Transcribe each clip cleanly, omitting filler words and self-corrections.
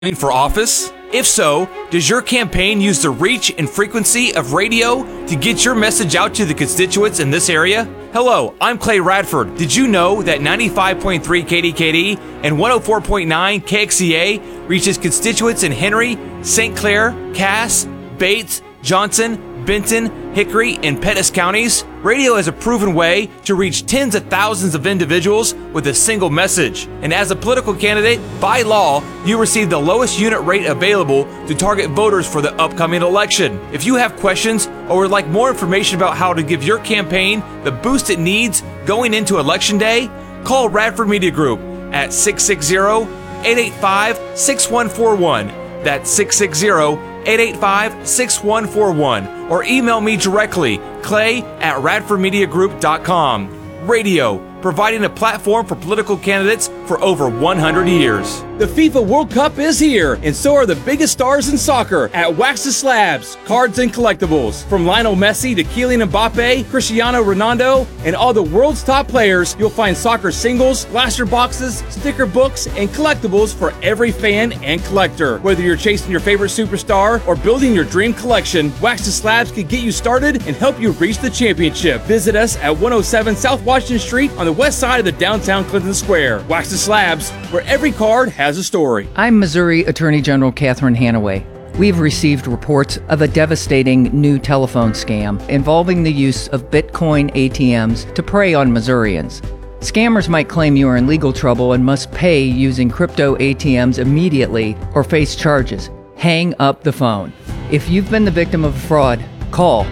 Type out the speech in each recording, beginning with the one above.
For office? If so, does your campaign use the reach and frequency of radio to get your message out to the constituents in this area? Hello, I'm Clay Radford. Did you know that 95.3 KDKD and 104.9 KXCA reaches constituents in Henry, St. Clair, Cass, Bates, Johnson, Benton, Hickory, and Pettis counties? Radio is a proven way to reach tens of thousands of individuals with a single message. And as a political candidate, by law, you receive the lowest unit rate available to target voters for the upcoming election. If you have questions or would like more information about how to give your campaign the boost it needs going into Election Day, call Radford Media Group at 660-885-6141. That's 660-885-6141. Or email me directly, clay@radfordmediagroup.com. Radio, providing a platform for political candidates for over 100 years. The FIFA World Cup is here, and so are the biggest stars in soccer at Wax the Slabs, Cards and Collectibles. From Lionel Messi to Kylian Mbappe, Cristiano Ronaldo, and all the world's top players, you'll find soccer singles, blaster boxes, sticker books, and collectibles for every fan and collector. Whether you're chasing your favorite superstar or building your dream collection, Wax the Slabs can get you started and help you reach the championship. Visit us at 107 South Washington Street on the west side of the downtown Clinton Square. Wax the Slabs, where every card has a story. I'm Missouri Attorney General Catherine Hanaway. We've received reports of a devastating new telephone scam involving the use of Bitcoin ATMs to prey on Missourians. Scammers might claim you are in legal trouble and must pay using crypto ATMs immediately or face charges. Hang up the phone. If you've been the victim of a fraud, call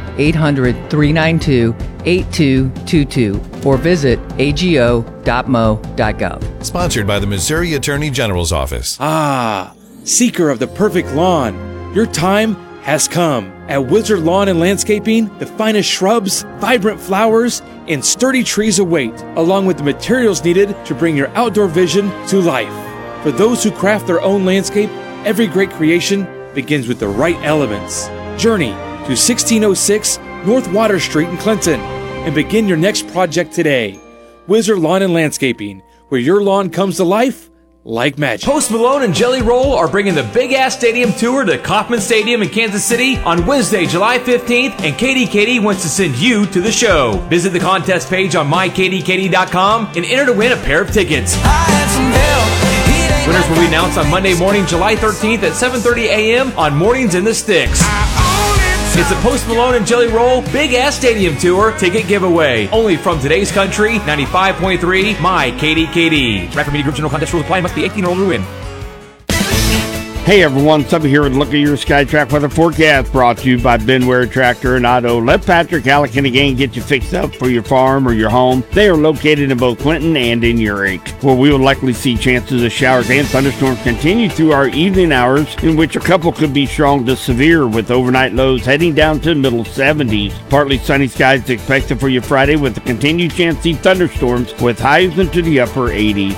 800-392-8222 or visit ago.mo.gov. Sponsored by the Missouri Attorney General's Office. Ah, seeker of the perfect lawn, your time has come. At Wizard Lawn and Landscaping, the finest shrubs, vibrant flowers, and sturdy trees await, along with the materials needed to bring your outdoor vision to life. For those who craft their own landscape, every great creation begins with the right elements. Journey to 1606 North Water Street in Clinton and begin your next project today. Wizard Lawn and Landscaping, where your lawn comes to life like magic. Post Malone and Jelly Roll are bringing the Big Ass Stadium Tour to Kauffman Stadium in Kansas City on Wednesday, July 15th, and KDKD wants to send you to the show. Visit the contest page on mykdkd.com and enter to win a pair of tickets. Winners will be announced on Monday morning, July 13th at 7:30 a.m. on Mornings in the Sticks. It's the Post Malone and Jelly Roll Big Ass Stadium Tour ticket giveaway. Only from today's country, 95.3 My KDKD. Radford Media Group General Contest rules apply. Must be 18 or older to win. Hey everyone, Subby here with a look at your SkyTrack weather forecast, brought to you by Benware Tractor and Auto. Let Patrick Allican again get you fixed up for your farm or your home. They are located in both Clinton and in Urick, where we will likely see chances of showers and thunderstorms continue through our evening hours, in which a couple could be strong to severe, with overnight lows heading down to the middle 70s. Partly sunny skies expected for your Friday, with a continued chance to see thunderstorms with highs into the upper 80s.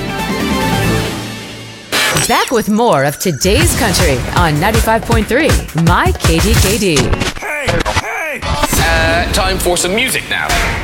Back with more of today's country on 95.3 My KDKD. Hey! Time for some music now.